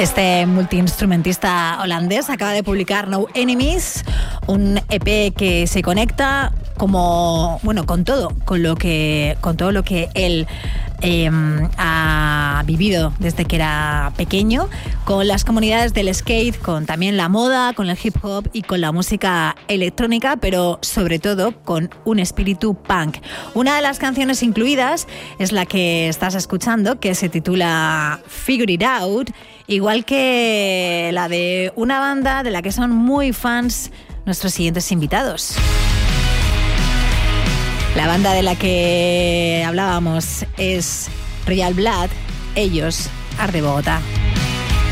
Este multiinstrumentista holandés acaba de publicar No Enemies, un EP que se conecta con todo lo que él ha vivido desde que era pequeño, con las comunidades del skate, con también la moda, con el hip hop y con la música electrónica, pero sobre todo con un espíritu punk. Una de las canciones incluidas es la que estás escuchando, que se titula Figure It Out, igual que la de una banda de la que son muy fans nuestros siguientes invitados. La banda de la que hablábamos es Real Blood, ellos, Art de Bogotá.